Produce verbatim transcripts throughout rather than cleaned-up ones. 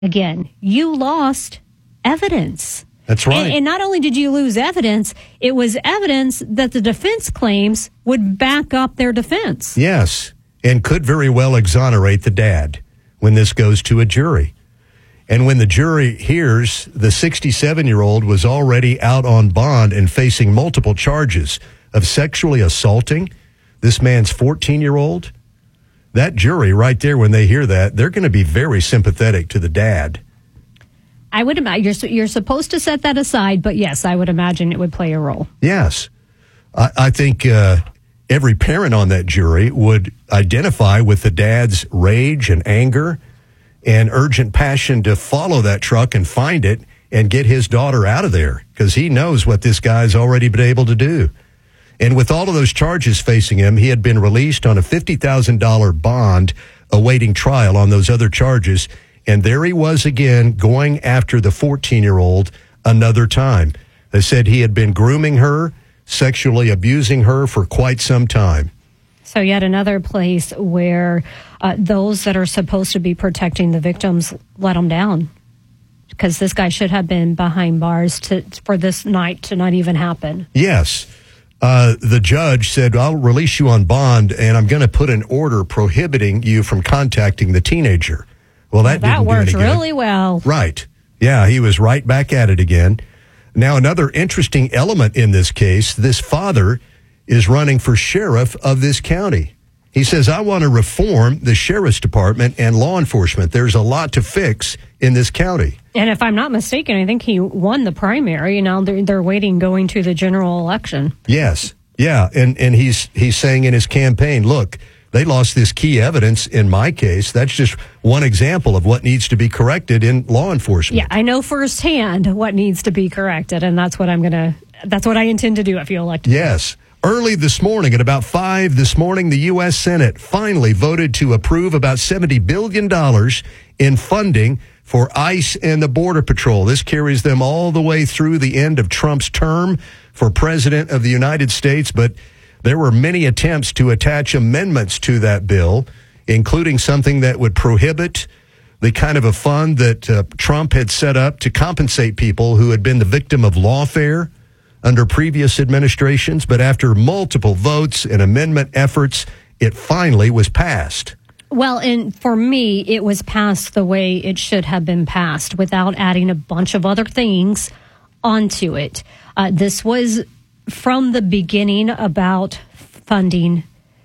Again, you lost evidence. That's right. And, and not only did you lose evidence, it was evidence that the defense claims would back up their defense. Yes, and could very well exonerate the dad when this goes to a jury. And when the jury hears the sixty-seven-year-old was already out on bond and facing multiple charges of sexually assaulting this man's fourteen-year-old, that jury right there, when they hear that, they're going to be very sympathetic to the dad. I would imagine you're, you're supposed to set that aside, but yes, I would imagine it would play a role. Yes. I, I think uh, every parent on that jury would identify with the dad's rage and anger and urgent passion to follow that truck and find it and get his daughter out of there, because he knows what this guy's already been able to do. And with all of those charges facing him, he had been released on a fifty thousand dollars bond awaiting trial on those other charges. And there he was again going after the fourteen-year-old another time. They said he had been grooming her, sexually abusing her for quite some time. So yet another place where uh, those that are supposed to be protecting the victims let them down, because this guy should have been behind bars to, for this night to not even happen. Yes. Uh, the judge said, I'll release you on bond, and I'm going to put an order prohibiting you from contacting the teenager. Well, that, well, that didn't worked do any really good. well. Right. Yeah, he was right back at it again. Now, another interesting element in this case, this father is running for sheriff of this county. He says, I want to reform the sheriff's department and law enforcement. There's a lot to fix in this county. And if I'm not mistaken, I think he won the primary. You know, they're, they're waiting going to the general election. Yes. Yeah. And, and he's, he's saying in his campaign, look, they lost this key evidence in my case. That's just one example of what needs to be corrected in law enforcement. Yeah, I know firsthand what needs to be corrected, and that's what I'm going to, that's what I intend to do if you elect me. Yes. Early this morning, at about five this morning, the U S Senate finally voted to approve about seventy billion dollars in funding for ICE and the Border Patrol. This carries them all the way through the end of Trump's term for President of the United States, but there were many attempts to attach amendments to that bill, including something that would prohibit the kind of a fund that uh, Trump had set up to compensate people who had been the victim of lawfare under previous administrations. But after multiple votes and amendment efforts, it finally was passed. Well, and for me, it was passed the way it should have been passed, without adding a bunch of other things onto it. Uh, this was from the beginning about funding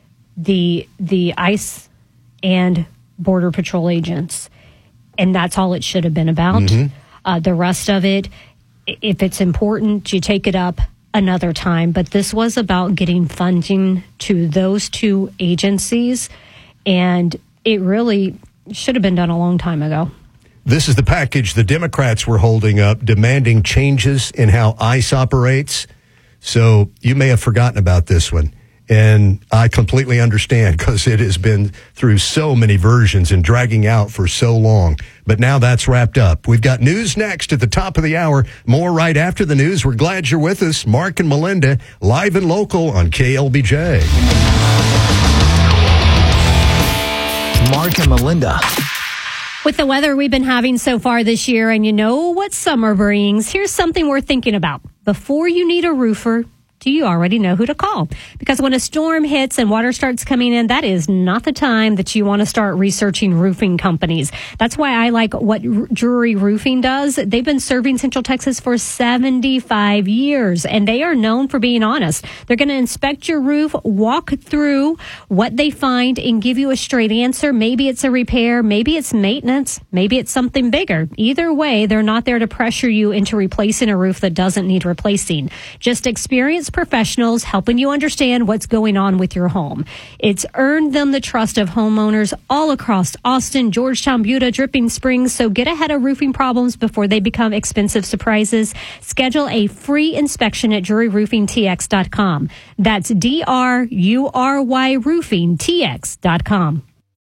the the ICE and Border Patrol agents, and that's all it should have been about. Mm-hmm. Uh, the rest of it, if it's important, you take it up another time. But this was about getting funding to those two agencies, and it really should have been done a long time ago. This is the package the Democrats were holding up, demanding changes in how ICE operates. So you may have forgotten about this one. And I completely understand, because it has been through so many versions and dragging out for so long. But now that's wrapped up. We've got news next at the top of the hour. More right after the news. We're glad you're with us. Mark and Melinda, live and local on K L B J. Mark and Melinda. With the weather we've been having so far this year, and you know what summer brings, here's something we're thinking about. Before you need a roofer, do you already know who to call? Because when a storm hits and water starts coming in, that is not the time that you want to start researching roofing companies. That's why I like what Drury Roofing does. They've been serving Central Texas for seventy-five years, and they are known for being honest. They're going to inspect your roof, walk through what they find, and give you a straight answer. Maybe it's a repair, maybe it's maintenance, maybe it's something bigger. Either way, they're not there to pressure you into replacing a roof that doesn't need replacing. Just experience professionals helping you understand what's going on with your home. It's earned them the trust of homeowners all across Austin, Georgetown, Buda, Dripping Springs. So get ahead of roofing problems before they become expensive surprises. Schedule a free inspection at drury roofing t x dot com. That's D R U R Y roofing t x dot com.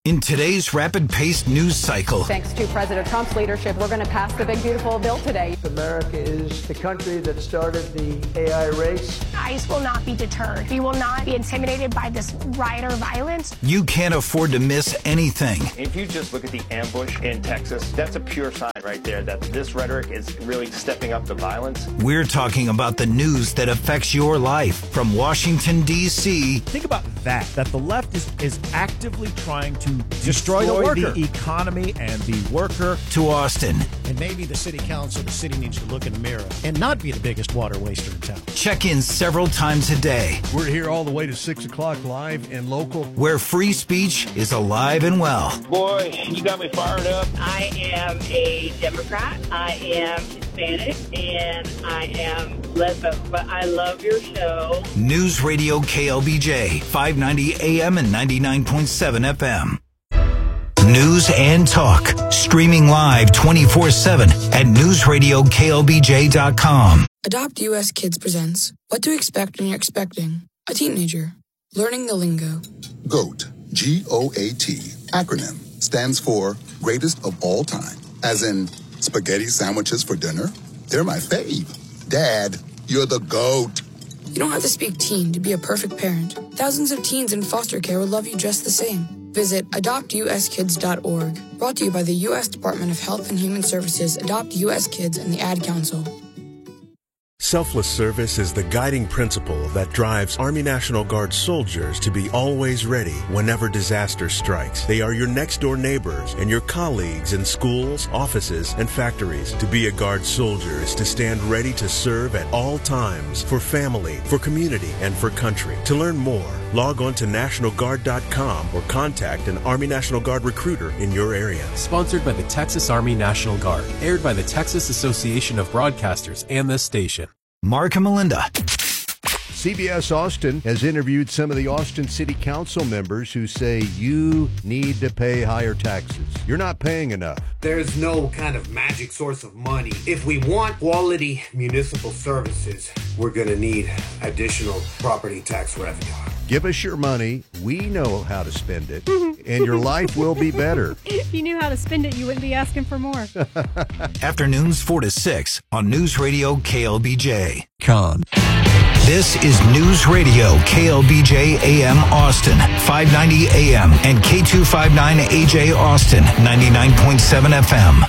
In today's rapid-paced news cycle, thanks to President Trump's leadership, we're going to pass the big, beautiful bill today. America is the country that started the A I race. ICE will not be deterred. We will not be intimidated by this rioter violence. You can't afford to miss anything. If you just look at the ambush in Texas, that's a pure sign right there that this rhetoric is really stepping up the violence. We're talking about the news that affects your life from Washington, D C. Think about that, that the left is, is actively trying to destroy, destroy the worker, the economy and the worker, to Austin. And maybe the city council, the city needs to look in the mirror and not be the biggest water waster in town. Check in several times a day. We're here all the way to six o'clock live and local, where free speech is alive and well. Boy, you got me fired up. I am a Democrat, I am Hispanic, and I am lesbian, but I love your show. News Radio K L B J, five ninety A M and ninety-nine point seven F M. News and talk, streaming live twenty-four seven at news radio K L B J dot com. Adopt U S Kids presents What to Expect When You're Expecting a Teenager. Learning the lingo. GOAT, G O A T, acronym, stands for Greatest of All Time. As in, spaghetti sandwiches for dinner? They're my fave. Dad, you're the GOAT. You don't have to speak teen to be a perfect parent. Thousands of teens in foster care will love you just the same. Visit adopt u s kids dot org. Brought to you by the U S Department of Health and Human Services, Adopt U S Kids, and the Ad Council. Selfless service is the guiding principle that drives Army National Guard soldiers to be always ready whenever disaster strikes. They are your next-door neighbors and your colleagues in schools, offices, and factories. To be a Guard soldier is to stand ready to serve at all times for family, for community, and for country. To learn more, log on to national guard dot com or contact an Army National Guard recruiter in your area. Sponsored by the Texas Army National Guard. Aired by the Texas Association of Broadcasters and this station. Mark and Melinda. C B S Austin has interviewed some of the Austin City Council members who say you need to pay higher taxes. You're not paying enough. There's no kind of magic source of money. If we want quality municipal services, we're going to need additional property tax revenue. Give us your money. We know how to spend it, and your life will be better. If you knew how to spend it, you wouldn't be asking for more. Afternoons four to six on News Radio K L B J. Con. This is News Radio K L B J A M Austin, five ninety A M, and K two fifty-nine A J Austin, ninety-nine point seven F M.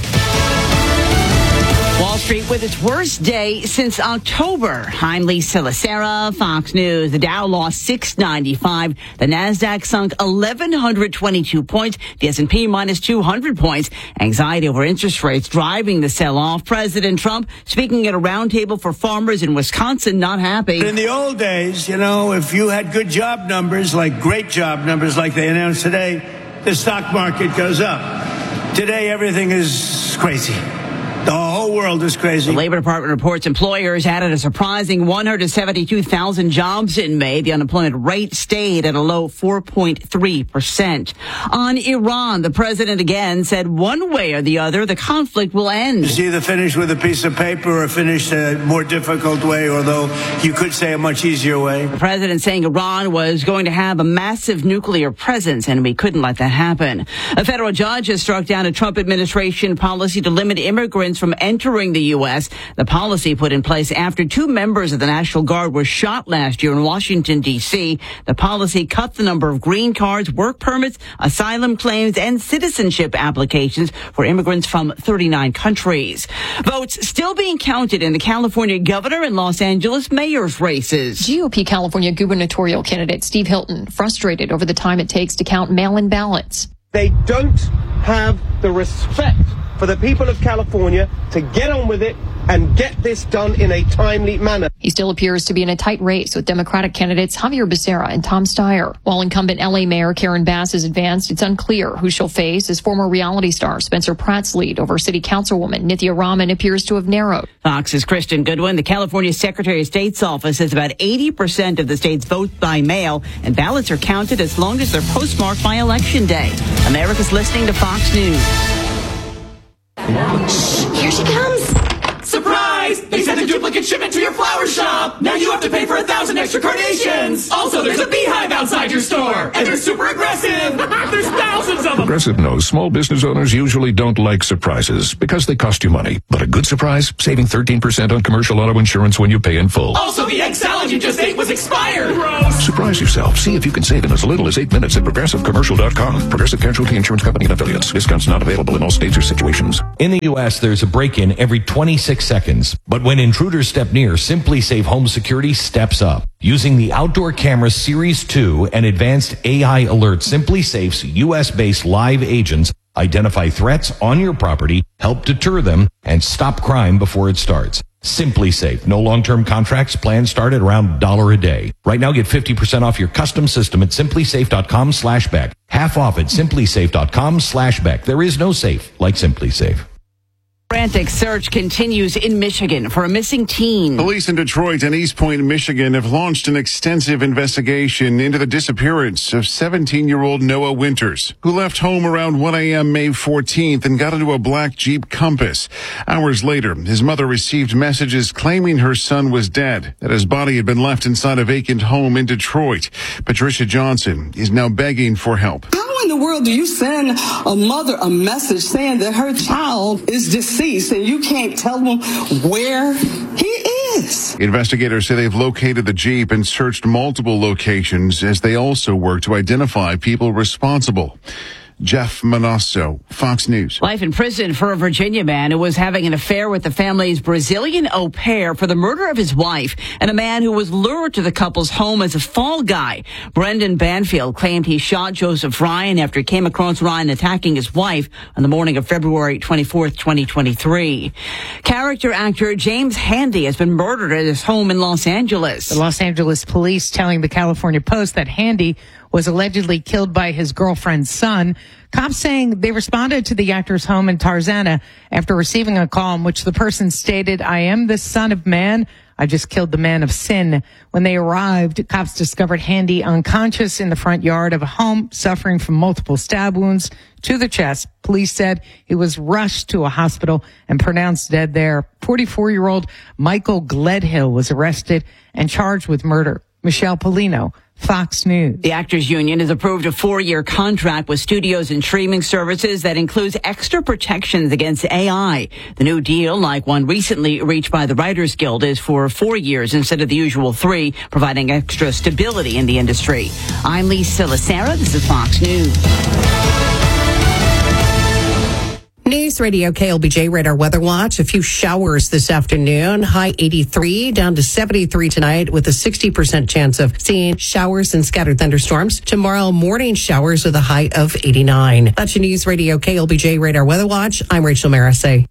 Wall Street with its worst day since October. I'm Lisa Lacera, Fox News. The Dow lost six ninety-five. The Nasdaq sunk eleven twenty-two points. The S and P minus two hundred points. Anxiety over interest rates driving the sell-off. President Trump speaking at a roundtable for farmers in Wisconsin, not happy. In the old days, you know, if you had good job numbers, like great job numbers like they announced today, the stock market goes up. Today, everything is crazy. The whole world is crazy. The Labor Department reports employers added a surprising one hundred seventy-two thousand jobs in May. The unemployment rate stayed at a low four point three percent. On Iran, the president again said one way or the other, the conflict will end. It's either finished with a piece of paper or finished a more difficult way, although you could say a much easier way. The president saying Iran was going to have a massive nuclear presence, and we couldn't let that happen. A federal judge has struck down a Trump administration policy to limit immigrants from entering the U S. The policy put in place after two members of the National Guard were shot last year in Washington, D C. The policy cut the number of green cards, work permits, asylum claims, and citizenship applications for immigrants from thirty-nine countries. Votes still being counted in the California governor and Los Angeles mayor's races. G O P California gubernatorial candidate Steve Hilton frustrated over the time it takes to count mail-in ballots. They don't have the respect for the people of California to get on with it and get this done in a timely manner. He still appears to be in a tight race with Democratic candidates Javier Becerra and Tom Steyer. While incumbent L A Mayor Karen Bass is advanced, it's unclear who she'll face as former reality star Spencer Pratt's lead over city councilwoman Nithya Raman appears to have narrowed. Fox's Kristen Goodwin. The California Secretary of State's office says about eighty percent of the states vote by mail, and ballots are counted as long as they're postmarked by Election Day. America's listening to Fox News. Here she comes! Surprise! surprise! They sent a duplicate shipment to your flower shop! Now you have to pay for a thousand extra carnations! Also, there's a beehive outside your store! And they're super aggressive! There's thousands of them! Progressive knows small business owners usually don't like surprises because they cost you money. But a good surprise? Saving thirteen percent on commercial auto insurance when you pay in full. Also, the egg salad you just ate was expired! Gross! Surprise yourself. See if you can save in as little as eight minutes at progressive commercial dot com. Progressive Casualty Insurance Company and affiliates. Discounts not available in all states or situations. In the U S, there's a break-in every twenty-six seconds. But when intruders step near, SimpliSafe Home Security steps up. Using the Outdoor Camera Series two and advanced A I alert, SimpliSafe's U S-based live agents identify threats on your property, help deter them, and stop crime before it starts. SimpliSafe. No long-term contracts. Plans start at around a dollar a day. Right now, get fifty percent off your custom system at simplysafe.com slash Beck. Half off at simplysafe.com slash Beck. There is no safe like SimpliSafe. Frantic search continues in Michigan for a missing teen. Police in Detroit and East Point, Michigan have launched an extensive investigation into the disappearance of seventeen-year-old Noah Winters, who left home around one a.m. May fourteenth and got into a black Jeep Compass. Hours later, his mother received messages claiming her son was dead, that his body had been left inside a vacant home in Detroit. Patricia Johnson is now begging for help. How in the world do you send a mother a message saying that her child is deceased and you can't tell them where he is? Investigators say they've located the Jeep and searched multiple locations as they also work to identify people responsible. Jeff Manasso, Fox News. Life in prison for a Virginia man who was having an affair with the family's Brazilian au pair for the murder of his wife, and a man who was lured to the couple's home as a fall guy. Brendan Banfield claimed he shot Joseph Ryan after he came across Ryan attacking his wife on the morning of February twenty-fourth, twenty twenty-three. Character actor James Handy has been murdered at his home in Los Angeles. The Los Angeles police telling the California Post that Handy was allegedly killed by his girlfriend's son. Cops saying they responded to the actor's home in Tarzana after receiving a call in which the person stated, "I am the son of man. I just killed the man of sin." When they arrived, cops discovered Handy unconscious in the front yard of a home, suffering from multiple stab wounds to the chest. Police said he was rushed to a hospital and pronounced dead there. forty-four-year-old Michael Gledhill was arrested and charged with murder. Michelle Polino, Fox News. The Actors Union has approved a four-year contract with studios and streaming services that includes extra protections against A I. The new deal, like one recently reached by the Writers Guild, is for four years instead of the usual three, providing extra stability in the industry. I'm Lisa Lacera. This is Fox News. News Radio K L B J Radar Weather Watch. A few showers this afternoon. High eighty-three, down to seventy-three tonight with a sixty percent chance of seeing showers and scattered thunderstorms. Tomorrow morning showers with a high of eighty-nine. That's your News Radio K L B J Radar Weather Watch. I'm Rachel Marisay.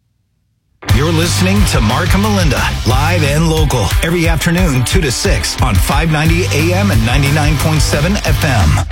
You're listening to Mark and Melinda, live and local, every afternoon, two to six on five ninety A M and ninety-nine point seven F M.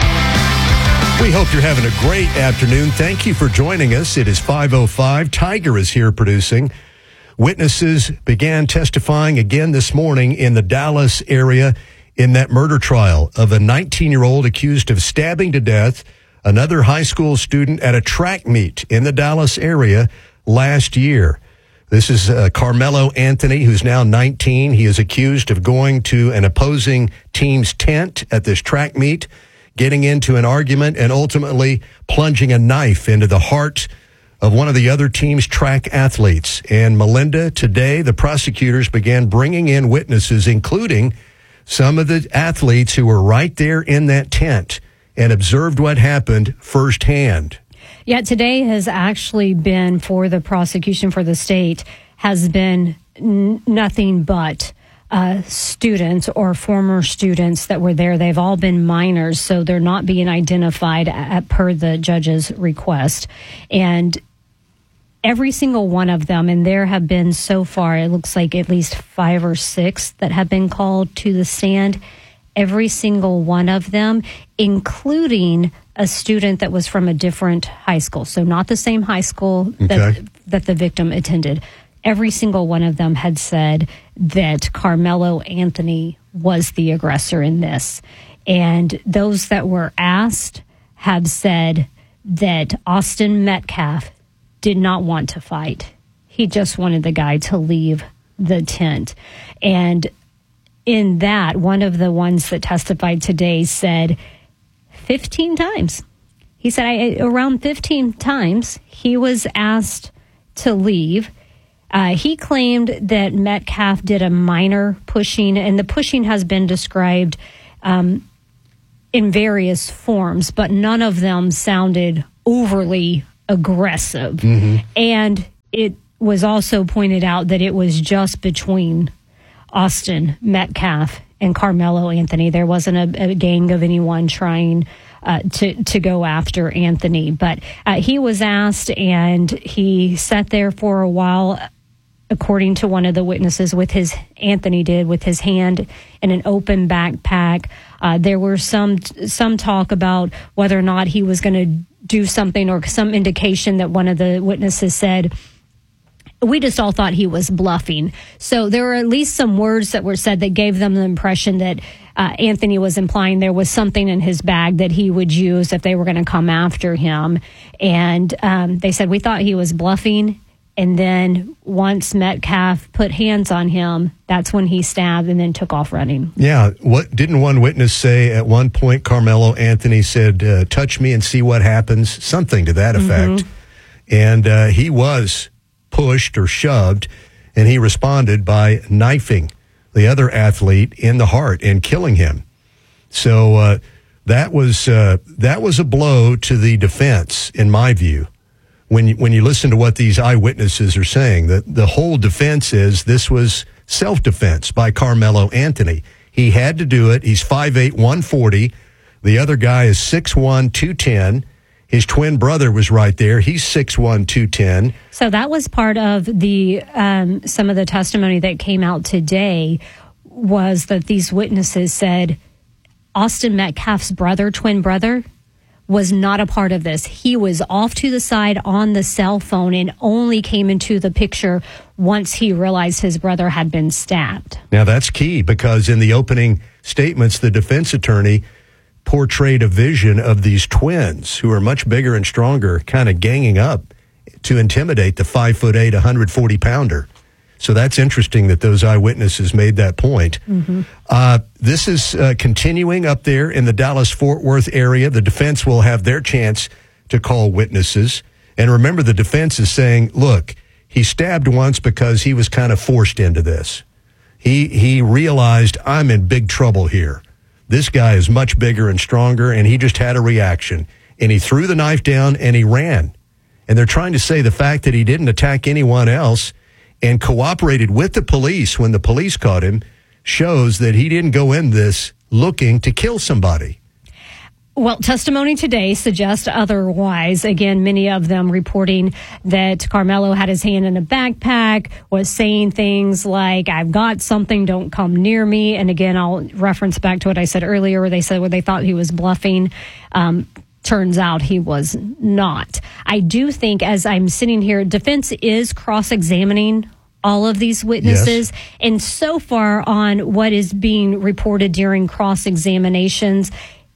We hope you're having a great afternoon. Thank you for joining us. It is five oh five. Tiger is here producing. Witnesses began testifying again this morning in the Dallas area in that murder trial of a nineteen-year-old accused of stabbing to death another high school student at a track meet in the Dallas area last year. This is uh, Carmelo Anthony, who's now nineteen. He is accused of going to an opposing team's tent at this track meet, getting into an argument, and ultimately plunging a knife into the heart of one of the other team's track athletes. And Melinda, today the prosecutors began bringing in witnesses, including some of the athletes who were right there in that tent and observed what happened firsthand. Yeah, today has actually been, for the prosecution for the state, has been n- nothing but Uh, students or former students that were there. They've all been minors, so they're not being identified at, per the judge's request. And every single one of them, and there have been so far, it looks like at least five or six that have been called to the stand. Every single one of them, including a student that was from a different high school, so not the same high school that, okay. that the victim attended. Every single one of them had said that Carmelo Anthony was the aggressor in this. And those that were asked have said that Austin Metcalf did not want to fight. He He just wanted the guy to leave the tent. And in that, one of the ones that testified today said fifteen times. He said I, around fifteen times he was asked to leave. Uh, he claimed that Metcalf did a minor pushing, and the pushing has been described um, in various forms, but none of them sounded overly aggressive. Mm-hmm. And it was also pointed out that it was just between Austin Metcalf and Carmelo Anthony. There wasn't a, a gang of anyone trying uh, to, to go after Anthony. But uh, he was asked, and he sat there for a while, according to one of the witnesses, with his, Anthony did, with his hand in an open backpack. Uh, there were some, some talk about whether or not he was going to do something, or some indication that one of the witnesses said, we just all thought he was bluffing. So there were at least some words that were said that gave them the impression that uh, Anthony was implying there was something in his bag that he would use if they were going to come after him. And um, they said, we thought he was bluffing. And then once Metcalf put hands on him, that's when he stabbed and then took off running. Yeah. What didn't one witness say at one point? Carmelo Anthony said, uh, touch me and see what happens. Something to that effect. Mm-hmm. And uh, he was pushed or shoved, and he responded by knifing the other athlete in the heart and killing him. So uh, that was uh, that was a blow to the defense, in my view. When you, when you listen to what these eyewitnesses are saying, the, the whole defense is this was self-defense by Carmelo Anthony. He had to do it. He's five eight, one forty. The other guy is six one, two ten. His twin brother was right there. He's six one, two ten. So that was part of the um, some of the testimony that came out today, was that these witnesses said Austin Metcalf's brother, twin brother, was not a part of this. He was off to the side on the cell phone and only came into the picture once he realized his brother had been stabbed. Now that's key, because in the opening statements, the defense attorney portrayed a vision of these twins who are much bigger and stronger, kind of ganging up to intimidate the five foot eight, one hundred forty pounder. So that's interesting that those eyewitnesses made that point. Mm-hmm. Uh, this is uh, continuing up there in the Dallas-Fort Worth area. The defense will have their chance to call witnesses. And remember, the defense is saying, look, he stabbed once because he was kind of forced into this. He, he realized, I'm in big trouble here. This guy is much bigger and stronger, and he just had a reaction. And he threw the knife down and he ran. And they're trying to say the fact that he didn't attack anyone else and cooperated with the police when the police caught him shows that he didn't go in this looking to kill somebody. Well, testimony today suggests otherwise. Again, many of them reporting that Carmelo had his hand in a backpack, was saying things like, I've got something, don't come near me. And again, I'll reference back to what I said earlier, where they said where they thought he was bluffing. Um, turns out he was not. I do think, as I'm sitting here, defense is cross-examining all of these witnesses. Yes. And so far on what is being reported during cross-examinations,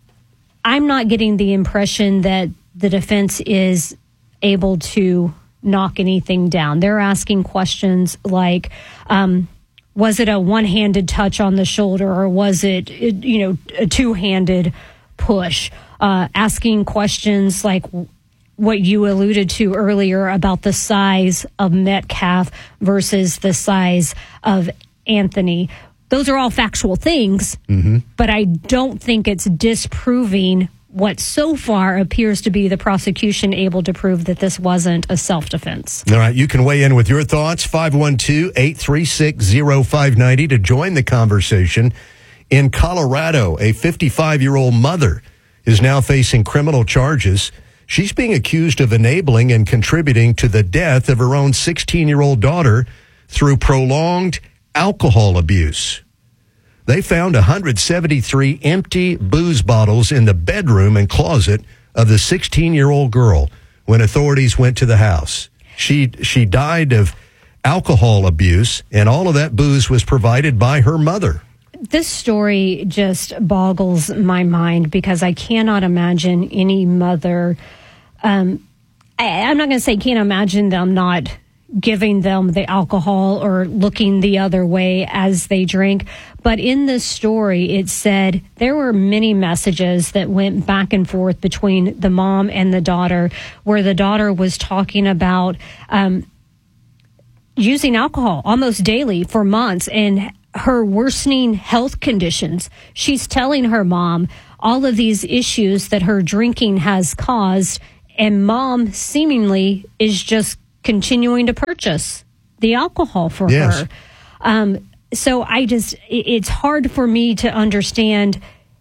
I'm not getting the impression that the defense is able to knock anything down. They're asking questions like, um, was it a one-handed touch on the shoulder, or was it, you know, a two-handed push? Uh, asking questions like what you alluded to earlier about the size of Metcalf versus the size of Anthony. Those are all factual things, mm-hmm. but I don't think it's disproving what so far appears to be the prosecution able to prove that this wasn't a self-defense. All right, you can weigh in with your thoughts, five one two, eight three six, zero five nine zero to join the conversation. In Colorado, a fifty-five-year-old mother is now facing criminal charges. She's being accused of enabling and contributing to the death of her own sixteen-year-old daughter through prolonged alcohol abuse. They found one hundred seventy-three empty booze bottles in the bedroom and closet of the sixteen-year-old girl when authorities went to the house. She she died of alcohol abuse, and all of that booze was provided by her mother. This story just boggles my mind, because I cannot imagine any mother, um, I, I'm not going to say can't imagine them not giving them the alcohol or looking the other way as they drink. But in this story, it said there were many messages that went back and forth between the mom and the daughter, where the daughter was talking about um, using alcohol almost daily for months and her worsening health conditions. She's telling her mom all of these issues that her drinking has caused, and mom seemingly is just continuing to purchase the alcohol for yes. her. Um, so I just, it's hard for me to understand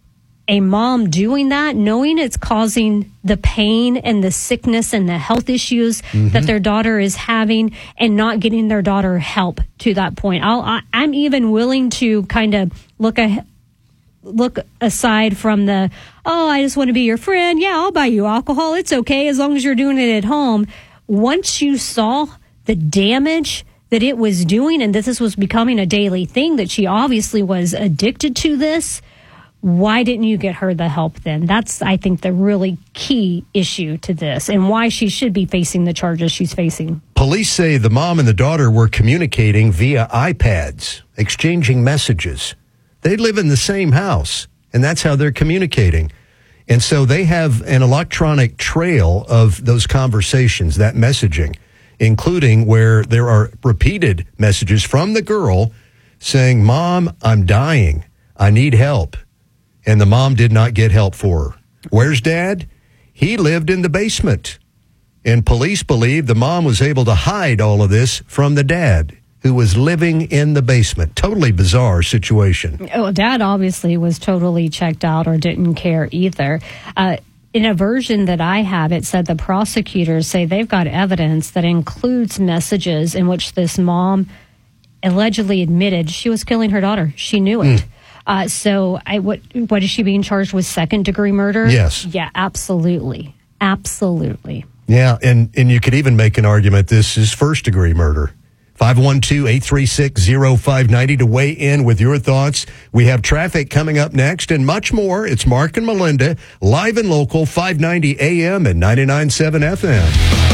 a mom doing that, knowing it's causing the pain and the sickness and the health issues mm-hmm. that their daughter is having, and not getting their daughter help to that point. I'll, I, I'm even willing to kind of look ahead. Look aside from the, oh, I just want to be your friend. Yeah, I'll buy you alcohol. It's okay as long as you're doing it at home. Once you saw the damage that it was doing, and that this was becoming a daily thing, that she obviously was addicted to this, why didn't you get her the help then? That's, I think, the really key issue to this, and why she should be facing the charges she's facing. Police say the mom and the daughter were communicating via iPads, exchanging messages. They live in the same house, and that's how they're communicating. And so they have an electronic trail of those conversations, that messaging, including where there are repeated messages from the girl saying, Mom, I'm dying. I need help. And the mom did not get help for her. Where's Dad? He lived in the basement. And police believe the mom was able to hide all of this from the dad, who was living in the basement. Totally bizarre situation. Oh, Dad obviously was totally checked out or didn't care either. Uh, in a version that I have, it said the prosecutors say they've got evidence that includes messages in which this mom allegedly admitted she was killing her daughter. She knew it. Mm. Uh, so I, what, what is she being charged with? Second degree murder? Yes. Yeah, absolutely. Absolutely. Yeah, and, and you could even make an argument this is first degree murder. five one two, eight three six, zero five nine zero to weigh in with your thoughts. We have traffic coming up next and much more. It's Mark and Melinda, live and local, five ninety A M and ninety-nine point seven F M.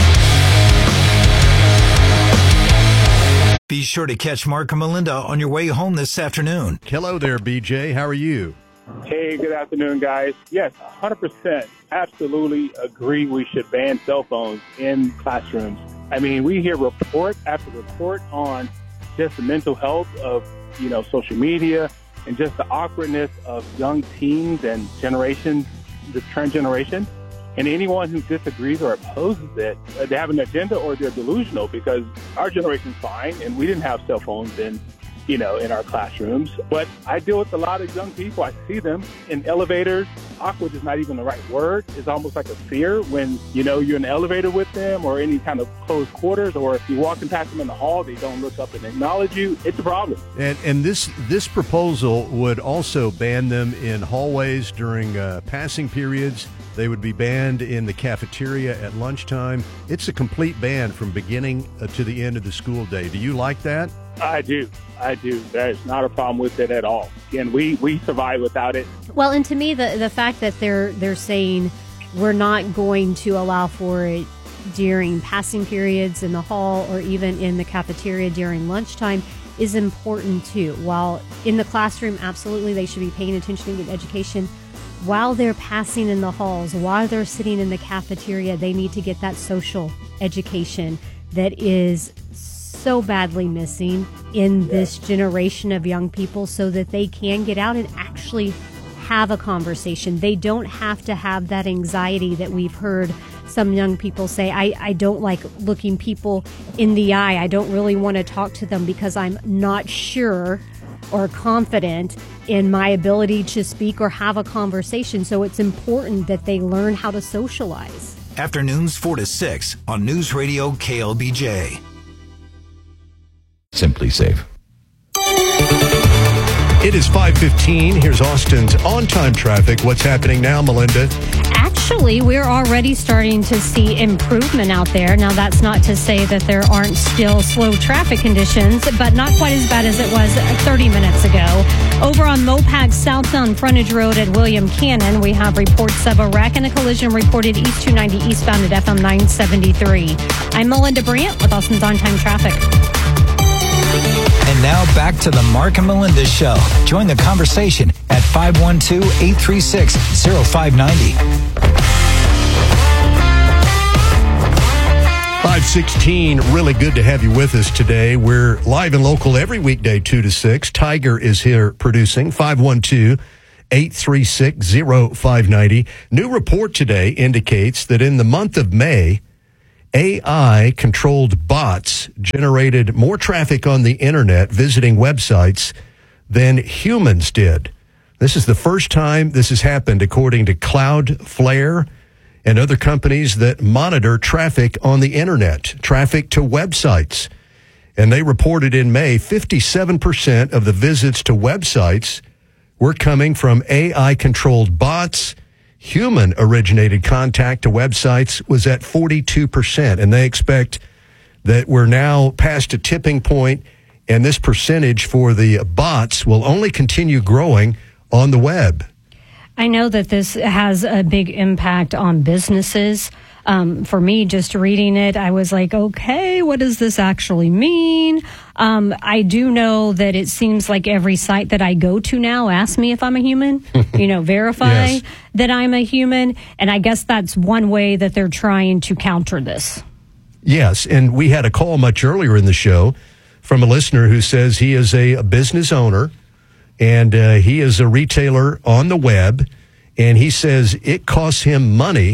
Be sure to catch Mark and Melinda on your way home this afternoon. Hello there, B J. How are you? Hey, good afternoon, guys. Yes, one hundred percent. Absolutely agree we should ban cell phones in classrooms. I mean, we hear report after report on just the mental health of, you know, social media and just the awkwardness of young teens and generations, the trend generation. And anyone who disagrees or opposes it, they have an agenda or they're delusional, because our generation's fine and we didn't have cell phones in, you know, in our classrooms. But I deal with a lot of young people. I see them in elevators. Awkward is not even the right word. It's almost like a fear when, you know, you're in an elevator with them or any kind of closed quarters, or if you're walking past them in the hall, they don't look up and acknowledge you. It's a problem. And, and this this proposal would also ban them in hallways during uh, passing periods. They would be banned in the cafeteria at lunchtime. It's a complete ban from beginning uh, to the end of the school day. Do you like that? I do. I do. There's not a problem with it at all. Again, we, we survive without it. Well, and to me, the, the fact that they're they're saying we're not going to allow for it during passing periods in the hall or even in the cafeteria during lunchtime is important too. While in the classroom, absolutely, they should be paying attention to education. While they're passing in the halls, while they're sitting in the cafeteria, they need to get that social education that is so badly missing in this generation of young people, so that they can get out and actually have a conversation. They don't have to have that anxiety that we've heard some young people say. I, I don't like looking people in the eye. I don't really want to talk to them because I'm not sure or confident in my ability to speak or have a conversation. So it's important that they learn how to socialize. Afternoons four to six on News Radio K L B J. Simply Safe. It is five fifteen. Here's Austin's on-time traffic. What's happening now, Melinda? Actually, we're already starting to see improvement out there. Now, that's not to say that there aren't still slow traffic conditions, but not quite as bad as it was thirty minutes ago. Over on Mopac southbound Frontage Road at William Cannon, we have reports of a wreck and a collision reported East two ninety eastbound at F M nine seventy-three. I'm Melinda Brandt with Austin's On-Time Traffic. And now back to the Mark and Melinda Show. Join the conversation at five one two, eight three six, zero five nine zero. five sixteen, really good to have you with us today. We're live and local every weekday, two to six. Tiger is here producing, five one two, eight three six, zero five nine zero. New report today indicates that in the month of May, A I-controlled bots generated more traffic on the internet visiting websites than humans did. This is the first time this has happened, according to Cloudflare and other companies that monitor traffic on the internet, traffic to websites. And they reported in May, fifty-seven percent of the visits to websites were coming from A I-controlled bots. Human-originated contact to websites was at forty-two percent, and they expect that we're now past a tipping point, and this percentage for the bots will only continue growing on the web. I know that this has a big impact on businesses. Um, for me, just reading it, I was like, okay, what does this actually mean? Um, I do know that it seems like every site that I go to now asks me if I'm a human, you know, verify yes. that I'm a human. And I guess that's one way that they're trying to counter this. Yes, and we had a call much earlier in the show from a listener who says he is a, a business owner, and uh, he is a retailer on the web, and he says it costs him money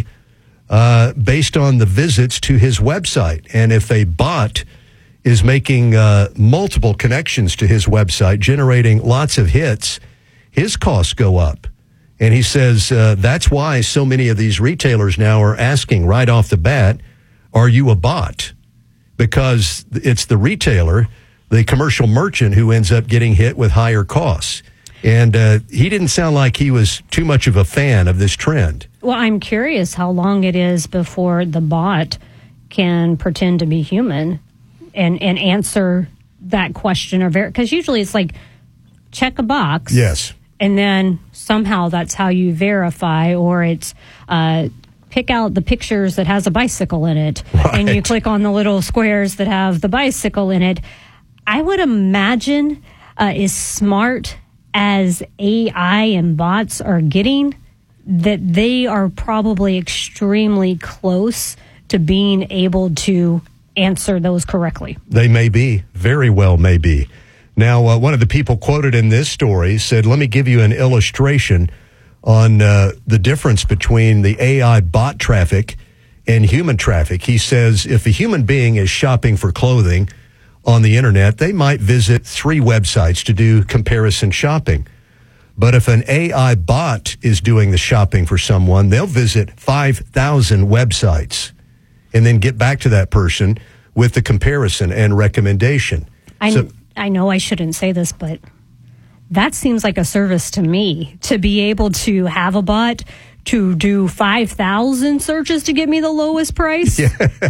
uh, based on the visits to his website. And if a bot is making uh, multiple connections to his website, generating lots of hits, his costs go up. And he says uh, that's why so many of these retailers now are asking right off the bat, are you a bot? Because it's the retailer, the commercial merchant, who ends up getting hit with higher costs. And uh, he didn't sound like he was too much of a fan of this trend. Well, I'm curious how long it is before the bot can pretend to be human and, and answer that question. or Because usually it's like, check a box. Yes. And then somehow that's how you verify, or it's uh, pick out the pictures that has a bicycle in it. Right. And you click on the little squares that have the bicycle in it. I would imagine uh, as smart as A I and bots are getting, that they are probably extremely close to being able to answer those correctly. They may be, very well may be. Now, uh, one of the people quoted in this story said, let me give you an illustration on uh, the difference between the A I bot traffic and human traffic. He says if a human being is shopping for clothing on the internet, they might visit three websites to do comparison shopping. But if an A I bot is doing the shopping for someone, they'll visit five thousand websites and then get back to that person with the comparison and recommendation. I, so, I know I shouldn't say this, but that seems like a service to me, to be able to have a bot to do five thousand searches to get me the lowest price.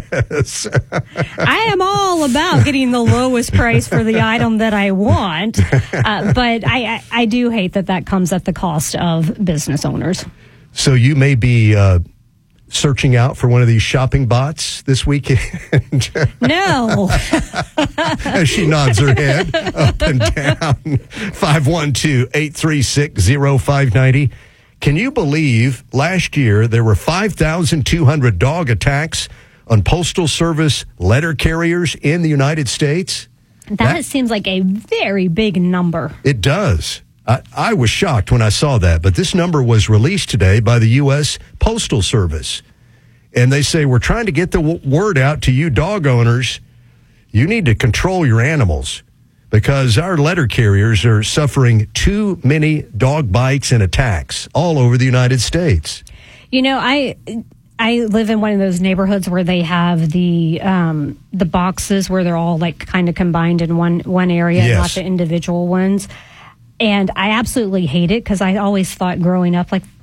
Yes. I am all about getting the lowest price for the item that I want. Uh, but I, I, I do hate that that comes at the cost of business owners. So you may be uh, searching out for one of these shopping bots this weekend? No. As she nods her head up and down. five one two, eight three six, zero five nine zero. Can you believe last year there were five thousand two hundred dog attacks on Postal Service letter carriers in the United States? That, that seems like a very big number. It does. I, I was shocked when I saw that, but this number was released today by the U S Postal Service. And they say, we're trying to get the w- word out to you dog owners. You need to control your animals, because our letter carriers are suffering too many dog bites and attacks all over the United States. You know, I I live in one of those neighborhoods where they have the um, the boxes where they're all like kind of combined in one one area, yes. not the individual ones. And I absolutely hate it, because I always thought growing up, like,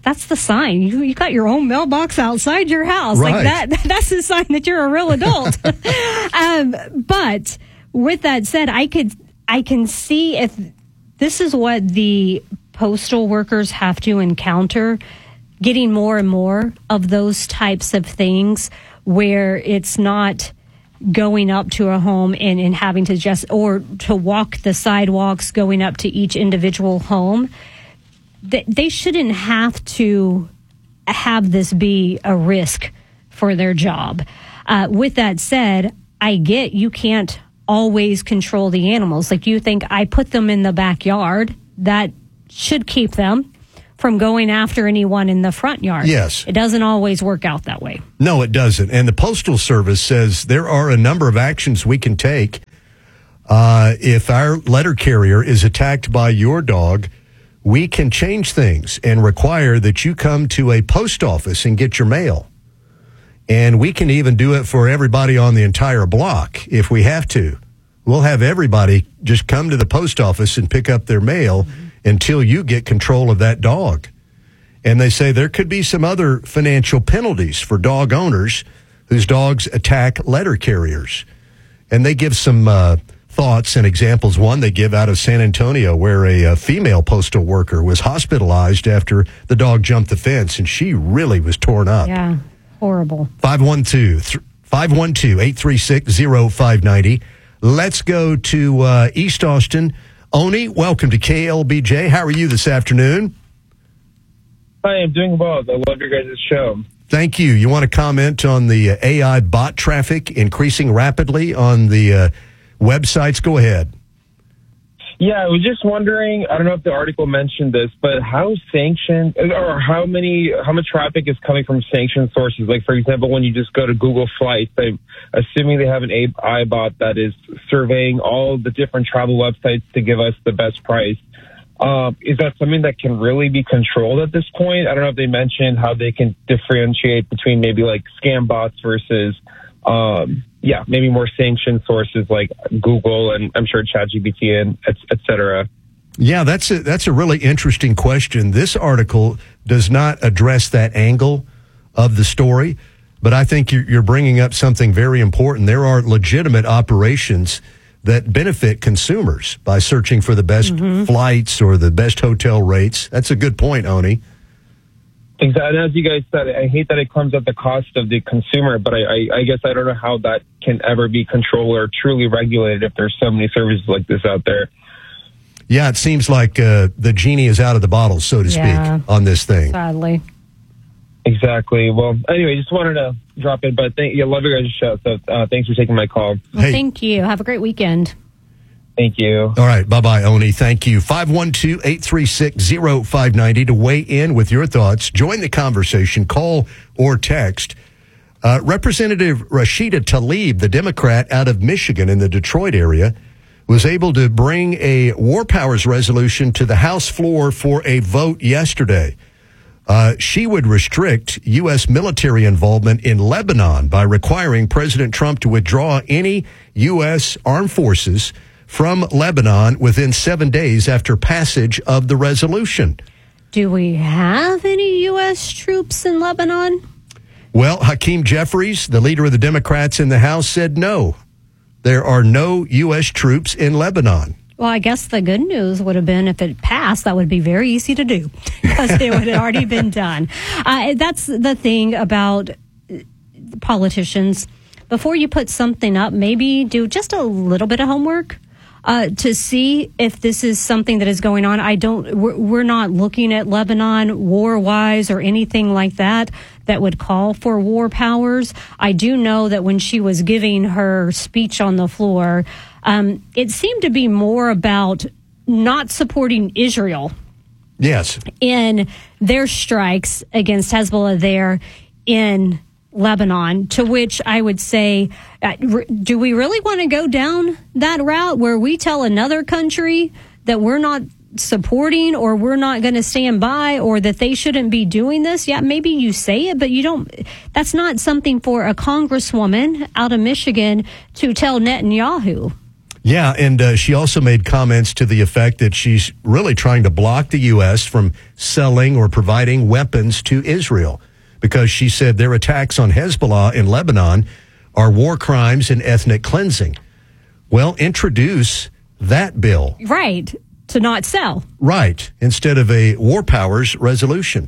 that's the sign. You you got your own mailbox outside your house. Right. Like that. That's the sign that you're a real adult. um, but with that said, I could I can see if this is what the postal workers have to encounter, getting more and more of those types of things where it's not going up to a home and, and having to just, or to walk the sidewalks going up to each individual home. They, they shouldn't have to have this be a risk for their job. Uh, with that said, I get you can't always control the animals. Like, you think I put them in the backyard, that should keep them from going after anyone in the front yard. Yes. It doesn't always work out that way. No, it doesn't. And the Postal Service says there are a number of actions we can take uh, if our letter carrier is attacked by your dog. We can change things and require that you come to a post office and get your mail. And we can even do it for everybody on the entire block if we have to. We'll have everybody just come to the post office and pick up their mail mm-hmm. until you get control of that dog. And they say there could be some other financial penalties for dog owners whose dogs attack letter carriers. And they give some uh, thoughts and examples. One they give out of San Antonio, where a, a female postal worker was hospitalized after the dog jumped the fence, and she really was torn up. Yeah, horrible. five one two, eight three six, zero five nine zero. Let's go to uh, East Austin. Oni, welcome to K L B J. How are you this afternoon? Hi, I'm doing well. I love your guys' show. Thank you. You want to comment on the uh, A I bot traffic increasing rapidly on the uh, websites? Go ahead. Yeah, I was just wondering, I don't know if the article mentioned this, but how sanctioned, or how many, how much traffic is coming from sanctioned sources? Like, for example, when you just go to Google Flights, I'm assuming they have an A I bot that is surveying all the different travel websites to give us the best price. Um, is that something that can really be controlled at this point? I don't know if they mentioned how they can differentiate between maybe like scam bots versus, um, yeah, maybe more sanctioned sources like Google and I'm sure ChatGPT and et, et cetera. Yeah, that's a, that's a really interesting question. This article does not address that angle of the story, but I think you're, you're bringing up something very important. There are legitimate operations that benefit consumers by searching for the best mm-hmm. flights or the best hotel rates. That's a good point, Oni. Exactly. As you guys said, I hate that it comes at the cost of the consumer, but I, I, I guess I don't know how that can ever be controlled or truly regulated if there's so many services like this out there. Yeah, it seems like uh, the genie is out of the bottle, so to yeah, speak, on this thing. Sadly. Exactly. Well, anyway, just wanted to drop it, but thank you. I love your guys' show, so uh, thanks for taking my call. Well, hey. Thank you. Have a great weekend. Thank you. All right. Bye-bye, Oni. Thank you. five one two, eight three six, zero five nine zero to weigh in with your thoughts. Join the conversation. Call or text. Uh, Representative Rashida Tlaib, the Democrat out of Michigan in the Detroit area, was able to bring a War Powers resolution to the House floor for a vote yesterday. Uh, she would restrict U S military involvement in Lebanon by requiring President Trump to withdraw any U S armed forces from Lebanon within seven days after passage of the resolution. Do we have any U S troops in Lebanon? Well, Hakeem Jeffries, the leader of the Democrats in the House, said no. There are no U S troops in Lebanon. Well, I guess the good news would have been if it passed, that would be very easy to do because it would have already been done. Uh, that's the thing about politicians. Before you put something up, maybe do just a little bit of homework uh, to see if this is something that is going on. I don't, we're, we're not looking at Lebanon war-wise or anything like that that would call for war powers. I do know that when she was giving her speech on the floor, Um, it seemed to be more about not supporting Israel. Yes. In their strikes against Hezbollah there in Lebanon, to which I would say, uh, do we really want to go down that route where we tell another country that we're not supporting or we're not going to stand by or that they shouldn't be doing this? Yeah, maybe you say it, but you don't. That's not something for a congresswoman out of Michigan to tell Netanyahu. Yeah, and uh, she also made comments to the effect that she's really trying to block the U S from selling or providing weapons to Israel because she said their attacks on Hezbollah in Lebanon are war crimes and ethnic cleansing. Well, introduce that bill. Right, to not sell. Right, instead of a war powers resolution.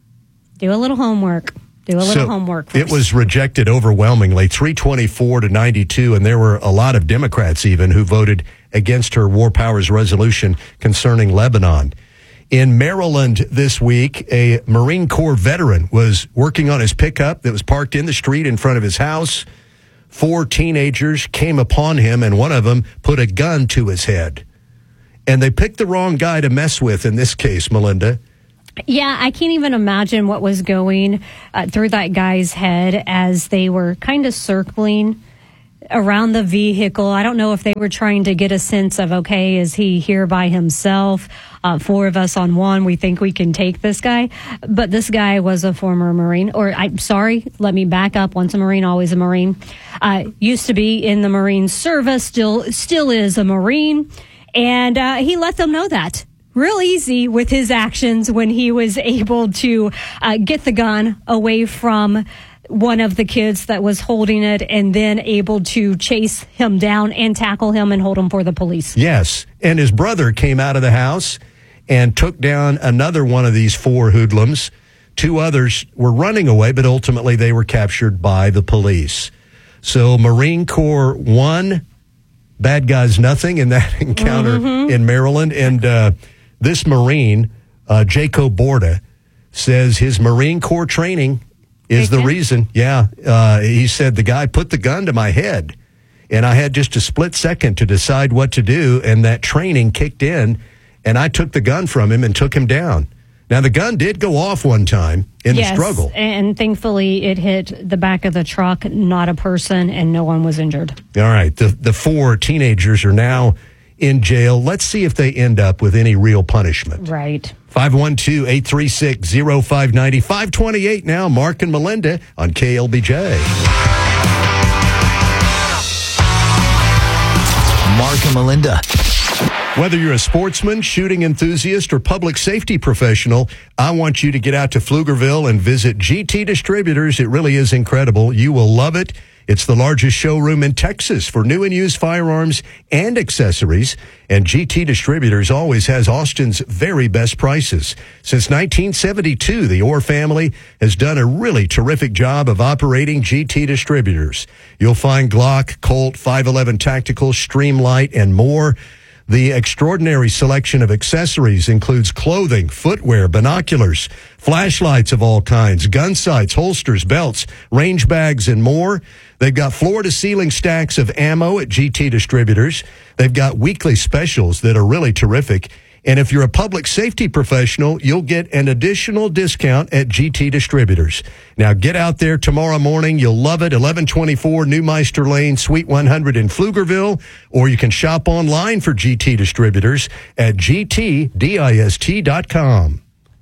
Do a little homework. Do a little so homework first. It was rejected overwhelmingly, three twenty-four to ninety-two, and there were a lot of Democrats even who voted against her war powers resolution concerning Lebanon. In Maryland this week, a Marine Corps veteran was working on his pickup that was parked in the street in front of his house. Four teenagers came upon him, and one of them put a gun to his head. And they picked the wrong guy to mess with in this case, Melinda. Yeah, I can't even imagine what was going uh, through that guy's head as they were kind of circling around the vehicle. I don't know if they were trying to get a sense of, okay, is he here by himself? Uh, four of us on one, we think we can take this guy. But this guy was a former Marine, or I'm sorry, let me back up. Once a Marine, always a Marine. Uh, used to be in the Marine service, still, still is a Marine. And uh, he let them know that. Real easy with his actions when he was able to uh, get the gun away from one of the kids that was holding it and then able to chase him down and tackle him and hold him for the police. Yes. And his brother came out of the house and took down another one of these four hoodlums. Two others were running away, but ultimately they were captured by the police. So Marine Corps won, bad guys nothing in that encounter mm-hmm. in Maryland. And uh, this Marine, uh, Jaco Borda, says his Marine Corps training is the reason. Yeah. Uh, he said the guy put the gun to my head and I had just a split second to decide what to do. And that training kicked in and I took the gun from him and took him down. Now, the gun did go off one time in yes, the struggle. And thankfully it hit the back of the truck, not a person, and no one was injured. All right. The, the four teenagers are now in jail. Let's see if they end up with any real punishment. Right. five one two, eight three six, zero five nine zero. five twenty-eight now, Mark and Melinda on K L B J. Mark and Melinda. Whether you're a sportsman, shooting enthusiast, or public safety professional, I want you to get out to Pflugerville and visit G T Distributors. It really is incredible. You will love it. It's the largest showroom in Texas for new and used firearms and accessories. And G T Distributors always has Austin's very best prices. Since nineteen seventy-two, the Orr family has done a really terrific job of operating G T Distributors. You'll find Glock, Colt, five eleven Tactical, Streamlight, and more. The extraordinary selection of accessories includes clothing, footwear, binoculars, flashlights of all kinds, gun sights, holsters, belts, range bags, and more. They've got floor-to-ceiling stacks of ammo at G T Distributors. They've got weekly specials that are really terrific. And if you're a public safety professional, you'll get an additional discount at G T Distributors. Now get out there tomorrow morning. You'll love it. eleven twenty-four Newmeister Lane, Suite one hundred in Pflugerville. Or you can shop online for G T Distributors at G T dist dot com.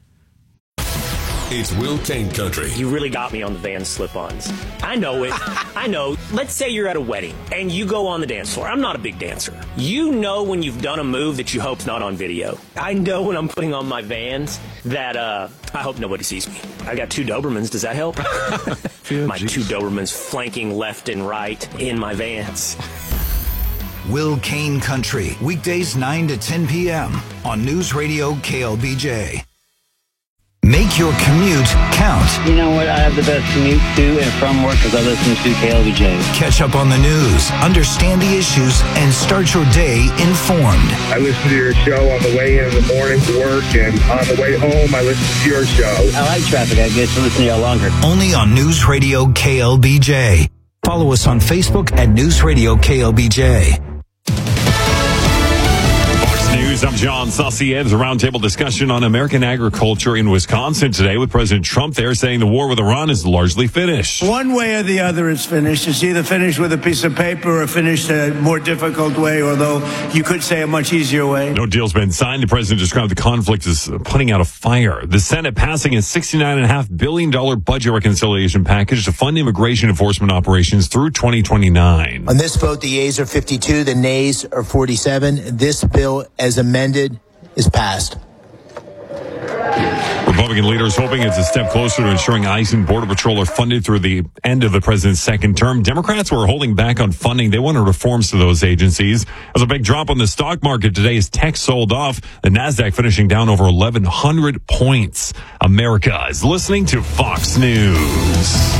It's Will Kane Country. You really got me on the Van slip-ons. I know it. I know. Let's say you're at a wedding and you go on the dance floor. I'm not a big dancer. You know when you've done a move that you hope's not on video. I know when I'm putting on my Vans that uh, I hope nobody sees me. I got two Dobermans. Does that help? Yeah, my geez. two Dobermans flanking left and right in my Vans. Will Kane Country, weekdays nine to ten p.m. on News Radio K L B J. Make your commute count. You know what? I have the best commute to and from work because I listen to K L B J. Catch up on the news, understand the issues, and start your day informed. I listen to your show on the way in in the morning to work, and on the way home, I listen to your show. I like traffic. I get to listen to y'all longer. Only on News Radio K L B J. Follow us on Facebook at News Radio K L B J. News News. I'm John Saucier. There's a roundtable discussion on American agriculture in Wisconsin today with President Trump there saying the war with Iran is largely finished. One way or the other it's finished. It's either finished with a piece of paper or finished a more difficult way, although you could say a much easier way. No deal's been signed. The president described the conflict as putting out a fire. The Senate passing a sixty-nine point five billion dollars budget reconciliation package to fund immigration enforcement operations through twenty twenty-nine. On this vote, the yeas are fifty-two, the nays are forty-seven. This bill, as amended, is passed. Republican leaders hoping it's a step closer to ensuring ICE and Border Patrol are funded through the end of the president's second term. Democrats were holding back on funding. They wanted reforms to those agencies. There's a big drop on the stock market today as tech sold off. The NASDAQ finishing down over eleven hundred points. America is listening to Fox News.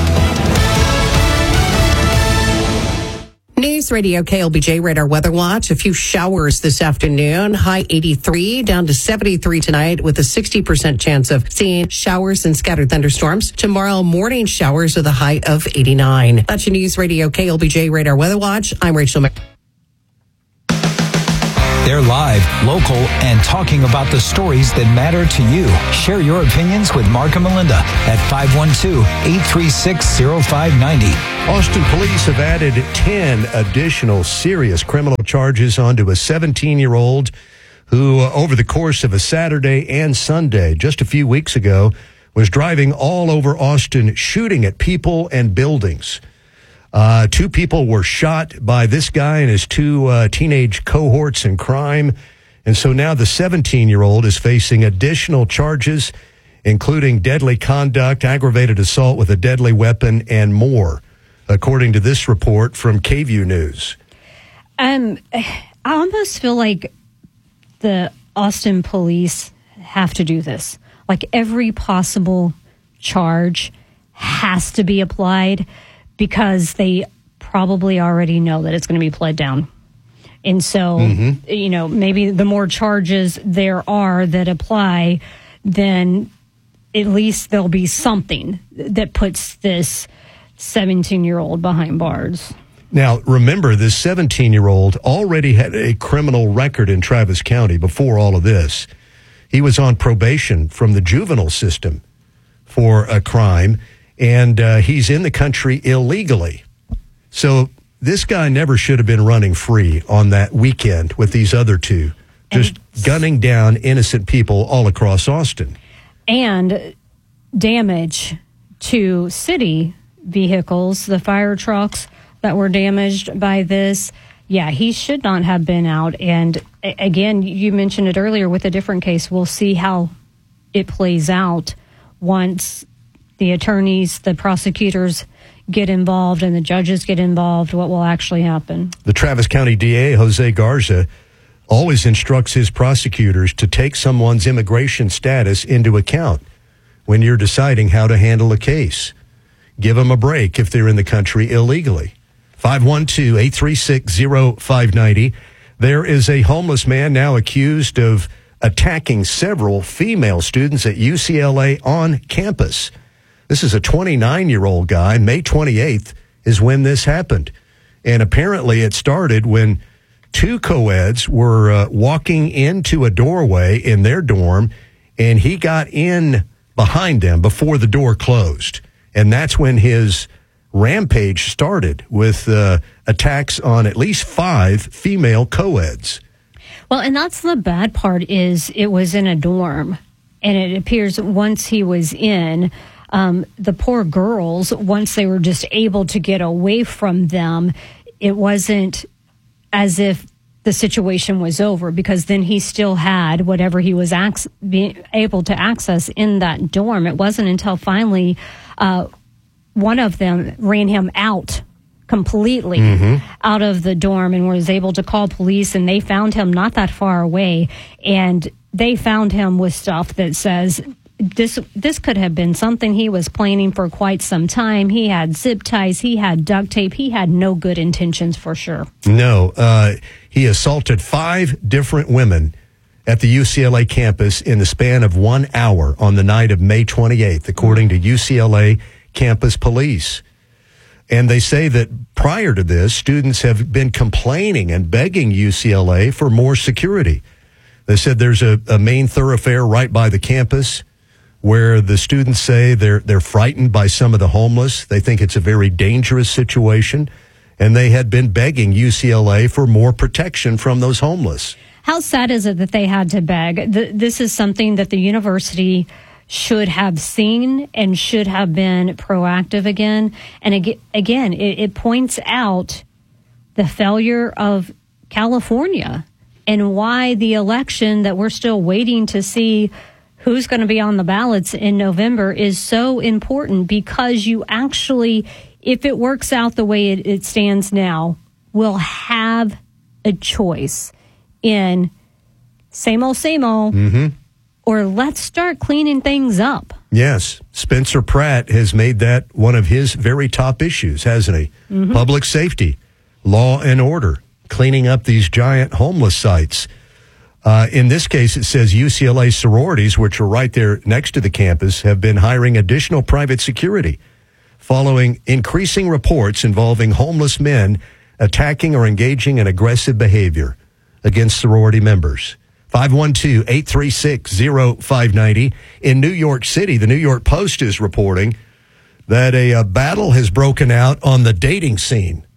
News Radio K L B J Radar Weather Watch. A few showers this afternoon. High eighty-three, down to seventy-three tonight with a sixty percent chance of seeing showers and scattered thunderstorms. Tomorrow morning showers with a high of eighty-nine. That's your News Radio K L B J Radar Weather Watch. I'm Rachel Mc. They're live, local, and talking about the stories that matter to you. Share your opinions with Mark and Melinda at five one two, eight three six, zero five nine zero. Austin police have added ten additional serious criminal charges onto a seventeen-year-old who, uh, over the course of a Saturday and Sunday, just a few weeks ago, was driving all over Austin, shooting at people and buildings. Uh, two people were shot by this guy and his two uh, teenage cohorts in crime. And so now the seventeen-year-old is facing additional charges, including deadly conduct, aggravated assault with a deadly weapon, and more, according to this report from K V U News. Um, I almost feel like the Austin police have to do this. Like every possible charge has to be applied, because they probably already know that it's going to be pled down. And so, mm-hmm. you know, maybe the more charges there are that apply, then at least there'll be something that puts this seventeen-year-old behind bars. Now, remember, this seventeen-year-old already had a criminal record in Travis County before all of this. He was on probation from the juvenile system for a crime, and uh, he's in the country illegally. So this guy never should have been running free on that weekend with these other two, just gunning down innocent people all across Austin. And damage to city vehicles, the fire trucks that were damaged by this. Yeah, he should not have been out. And again, you mentioned it earlier with a different case. We'll see how it plays out once the attorneys, the prosecutors get involved and the judges get involved, what will actually happen. The Travis County D A, Jose Garza, always instructs his prosecutors to take someone's immigration status into account when you're deciding how to handle a case. Give them a break if they're in the country illegally. five one two, eight three six, zero five nine zero. There is a homeless man now accused of attacking several female students at U C L A on campus. This is a twenty-nine-year-old guy. May twenty-eighth is when this happened. And apparently it started when two co-eds were uh, walking into a doorway in their dorm, and he got in behind them before the door closed. And that's when his rampage started with uh, attacks on at least five female co-eds. Well, and that's the bad part is it was in a dorm. And it appears once he was in, um, the poor girls, once they were just able to get away from them, it wasn't as if the situation was over, because then he still had whatever he was ac- be able to access in that dorm. It wasn't until finally uh, one of them ran him out completely mm-hmm. out of the dorm and was able to call police, and they found him not that far away, and they found him with stuff that says this this could have been something he was planning for quite some time. He had zip ties, he had duct tape, he had no good intentions for sure. No, uh, he assaulted five different women at the U C L A campus in the span of one hour on the night of May twenty-eighth, according to U C L A campus police. And they say that prior to this, students have been complaining and begging U C L A for more security. They said there's a, a main thoroughfare right by the campus where the students say they're they're frightened by some of the homeless. They think it's a very dangerous situation, and they had been begging U C L A for more protection from those homeless. How sad is it that they had to beg? Th- this is something that the university should have seen and should have been proactive again. And ag- again, it, it points out the failure of California and why the election that we're still waiting to see who's going to be on the ballots in November is so important, because you actually, if it works out the way it, it stands now, will have a choice in same old, same old, mm-hmm. or let's start cleaning things up. Yes. Spencer Pratt has made that one of his very top issues, hasn't he? Mm-hmm. Public safety, law and order, cleaning up these giant homeless sites. Uh, in this case, it says U C L A sororities, which are right there next to the campus, have been hiring additional private security following increasing reports involving homeless men attacking or engaging in aggressive behavior against sorority members. five one two, eight three six, zero five nine zero. In New York City, the New York Post is reporting that a, a battle has broken out on the dating scene.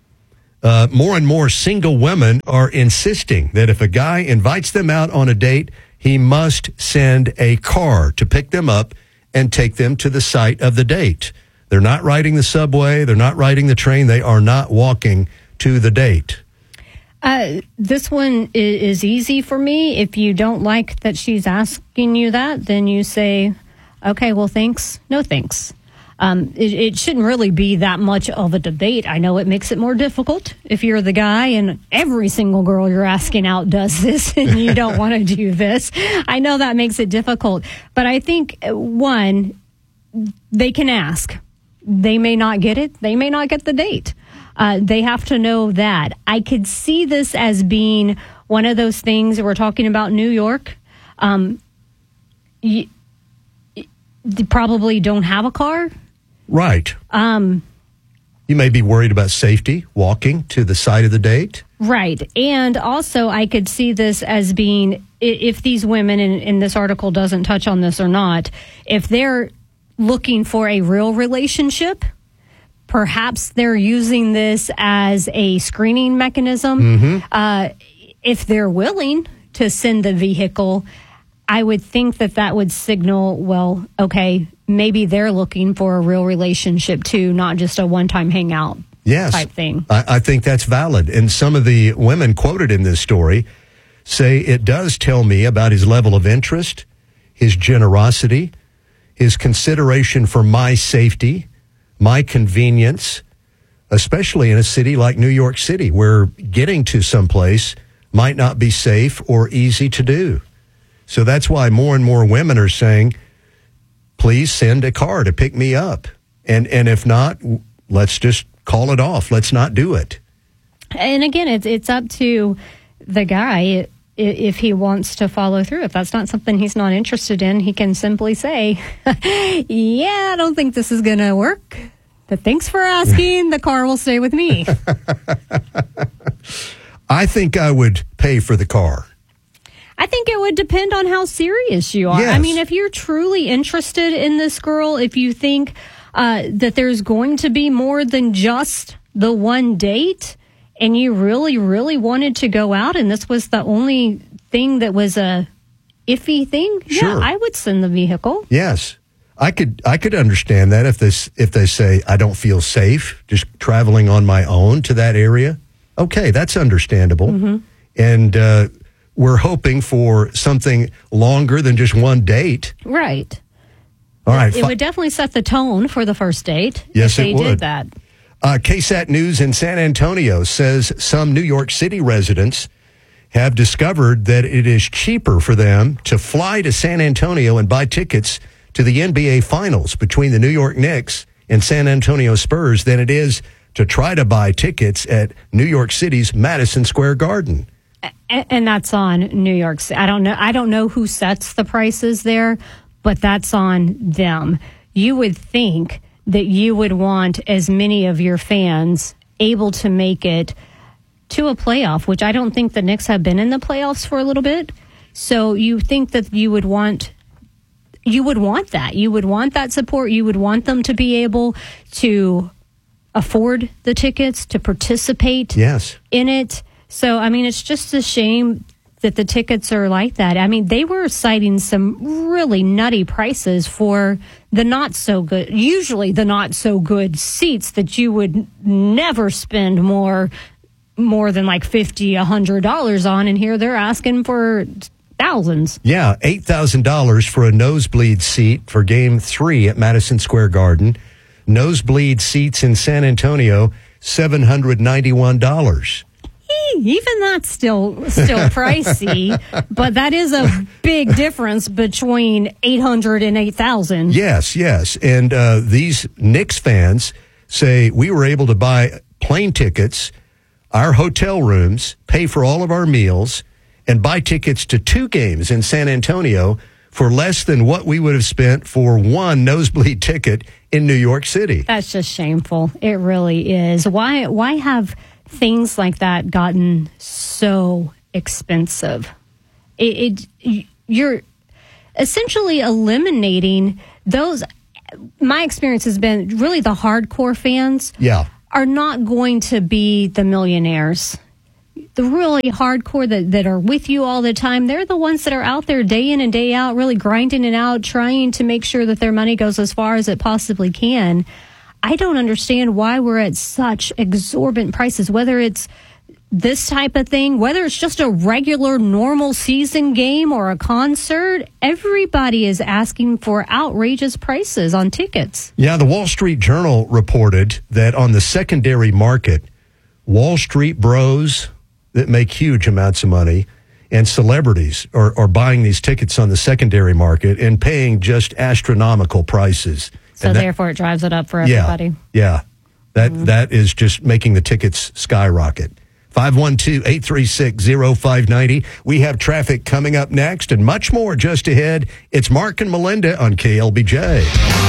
Uh, more and more single women are insisting that if a guy invites them out on a date, he must send a car to pick them up and take them to the site of the date. They're not riding the subway. They're not riding the train. They are not walking to the date. Uh, this one is, is easy for me. If you don't like that she's asking you that, then you say, okay, well, thanks. No, thanks. Um, it, it shouldn't really be that much of a debate. I know it makes it more difficult if you're the guy and every single girl you're asking out does this and you don't want to do this. I know that makes it difficult. But I think, one, they can ask. They may not get it. They may not get the date. Uh, they have to know that. I could see this as being one of those things that we're talking about New York. Um, you, you probably don't have a car. Right. Um, you may be worried about safety, walking to the site of the date. Right. And also, I could see this as being, if these women, and, and this article doesn't touch on this or not, if they're looking for a real relationship, perhaps they're using this as a screening mechanism. Mm-hmm. Uh, if they're willing to send the vehicle, I would think that that would signal, well, okay, maybe they're looking for a real relationship too, not just a one-time hangout yes, type thing. I, I think that's valid. And some of the women quoted in this story say it does tell me about his level of interest, his generosity, his consideration for my safety, my convenience, especially in a city like New York City, where getting to someplace might not be safe or easy to do. So that's why more and more women are saying, please send a car to pick me up. And and if not, let's just call it off. Let's not do it. And again, it's it's up to the guy if he wants to follow through. If that's not something he's not interested in, he can simply say, yeah, I don't think this is going to work. But thanks for asking. The car will stay with me. I think I would pay for the car. I think it would depend on how serious you are. Yes. I mean, if you're truly interested in this girl, if you think uh, that there's going to be more than just the one date, and you really, really wanted to go out, and this was the only thing that was a iffy thing, sure. yeah, I would send the vehicle. Yes. I could I could understand that if this if they say I don't feel safe just traveling on my own to that area. Okay, that's understandable. Mm-hmm. And uh, we're hoping for something longer than just one date. Right. All right. It fi- would definitely set the tone for the first date. Yes, if it they would. did that. Uh, KSAT News in San Antonio says some New York City residents have discovered that it is cheaper for them to fly to San Antonio and buy tickets to the N B A Finals between the New York Knicks and San Antonio Spurs than it is to try to buy tickets at New York City's Madison Square Garden. And, and that's on New York City. I don't know. I don't know who sets the prices there, but that's on them. You would think that you would want as many of your fans able to make it to a playoff, which I don't think the Knicks have been in the playoffs for a little bit. So you think that you would want you would want that. You would want that support. You would want them to be able to afford the tickets, to participate yes. in it. So, I mean, it's just a shame that the tickets are like that. I mean, they were citing some really nutty prices for the not so good, usually the not so good seats that you would never spend more more than like fifty dollars, one hundred dollars on. And here they're asking for thousands. Yeah, eight thousand dollars for a nosebleed seat for game three at Madison Square Garden. Nosebleed seats in San Antonio, seven hundred ninety-one dollars. Even that's still still pricey, but that is a big difference between eight hundred and eight thousand. Yes, yes. And uh, these Knicks fans say we were able to buy plane tickets, our hotel rooms, pay for all of our meals, and buy tickets to two games in San Antonio for less than what we would have spent for one nosebleed ticket in New York City. That's just shameful. It really is. Why why have things like that gotten so expensive? It, it you're essentially eliminating those. My experience has been really the hardcore fans. Yeah. Are not going to be the millionaires. The really hardcore that, that are with you all the time, they're the ones that are out there day in and day out, really grinding it out, trying to make sure that their money goes as far as it possibly can. I don't understand why we're at such exorbitant prices, whether it's this type of thing, whether it's just a regular normal season game or a concert. Everybody is asking for outrageous prices on tickets. Yeah, the Wall Street Journal reported that on the secondary market, Wall Street bros that make huge amounts of money and celebrities are, are buying these tickets on the secondary market and paying just astronomical prices. So and that, therefore it drives it up for everybody. Yeah, yeah. That, mm-hmm. that is just making the tickets skyrocket. five one two, eight three six, zero five nine zero. We have traffic coming up next and much more just ahead. It's Mark and Melinda on K L B J.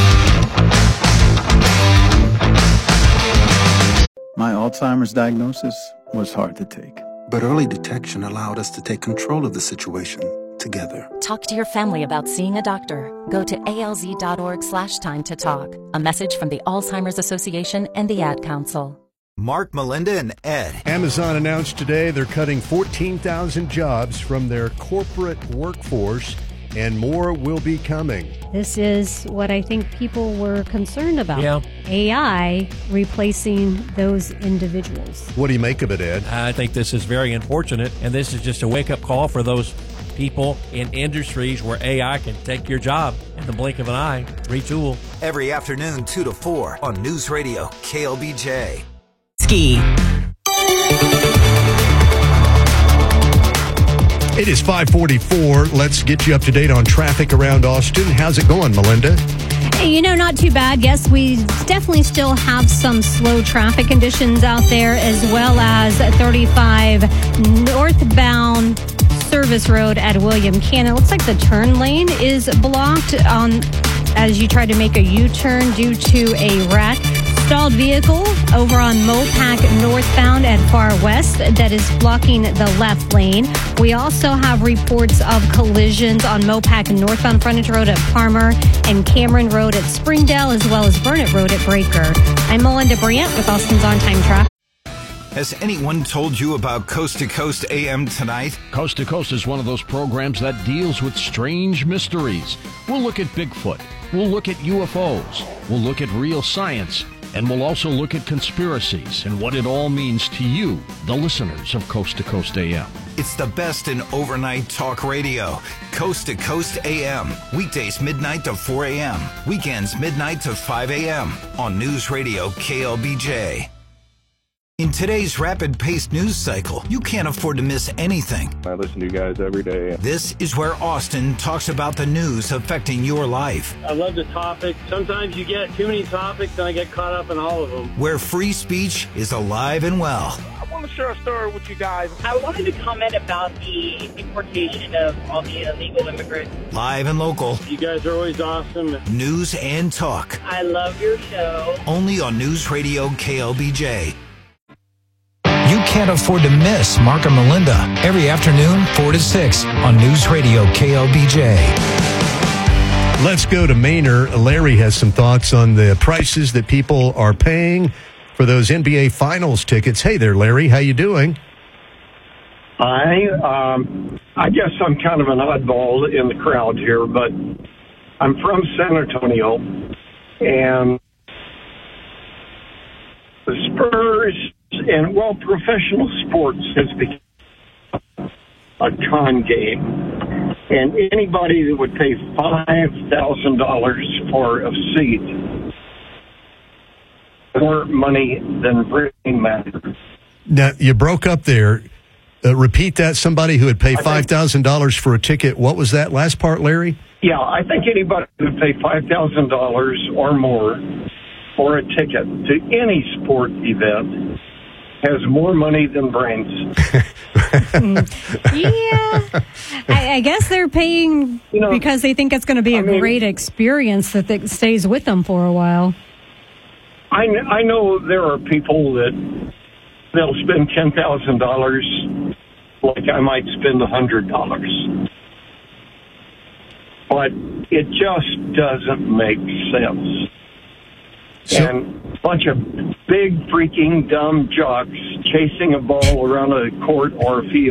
My Alzheimer's diagnosis was hard to take. But early detection allowed us to take control of the situation together. Talk to your family about seeing a doctor. Go to alz.org slash time to talk. A message from the Alzheimer's Association and the Ad Council. Mark, Melinda, and Ed. Amazon announced today they're cutting fourteen thousand jobs from their corporate workforce, and more will be coming. This is what I think people were concerned about. Yeah. A I replacing those individuals. What do you make of it, Ed? I think this is very unfortunate, and this is just a wake-up call for those people in industries where A I can take your job in the blink of an eye, retool. Every afternoon, two to four on News Radio, K L B J. Ski. It is five forty-four. Let's get you up to date on traffic around Austin. How's it going, Melinda? You know, not too bad. Yes, we definitely still have some slow traffic conditions out there, as well as thirty-five northbound Service Road at William Cannon. It looks like the turn lane is blocked on as you try to make a U-turn due to a wreck. Stalled vehicle over on Mopac northbound at Far West that is blocking the left lane. We also have reports of collisions on Mopac northbound frontage road at Palmer and Cameron Road at Springdale, as well as Burnett Road at Breaker. I'm Melinda Brandt with Austin's On Time Traffic. Has anyone told you about Coast to Coast A M tonight? Coast to Coast is one of those programs that deals with strange mysteries. We'll look at Bigfoot. We'll look at U F Os. We'll look at real science. And we'll also look at conspiracies and what it all means to you, the listeners of Coast to Coast A M. It's the best in overnight talk radio. Coast to Coast A M. Weekdays midnight to four a.m. Weekends midnight to five a.m. on News Radio K L B J. In today's rapid-paced news cycle, you can't afford to miss anything. I listen to you guys every day. This is where Austin talks about the news affecting your life. I love the topic. Sometimes you get too many topics and I get caught up in all of them. Where free speech is alive and well. I want to share a story with you guys. I wanted to comment about the deportation of all the illegal immigrants. Live and local. You guys are always awesome. News and talk. I love your show. Only on News Radio K L B J. you can't afford to miss Mark and Melinda every afternoon, four to six on News Radio K L B J. Let's go to Maynard. Larry has some thoughts on the prices that people are paying for those N B A Finals tickets. Hey there, Larry. How you doing? Hi. Um, I guess I'm kind of an oddball in the crowd here, but I'm from San Antonio, and the Spurs and, well, professional sports has become a con game. And anybody that would pay five thousand dollars for a seat, more money than brain matter. Now, you broke up there. Uh, repeat that. Somebody who would pay five thousand dollars for a ticket. What was that last part, Larry? Yeah, I think anybody would pay five thousand dollars or more for a ticket to any sport event has more money than brains. Yeah. I, I guess they're paying you know, because they think it's going to be a I mean, great experience that, that stays with them for a while. I, I know there are people that they'll spend ten thousand dollars like I might spend one hundred dollars. But it just doesn't make sense. So, and a bunch of big freaking dumb jocks chasing a ball around a court or a field